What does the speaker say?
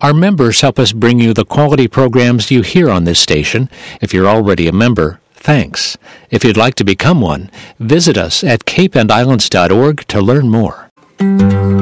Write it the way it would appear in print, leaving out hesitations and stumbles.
Our members help us bring you the quality programs you hear on this station. If you're already a member, thanks. If you'd like to become one, visit us at capeandislands.org to learn more.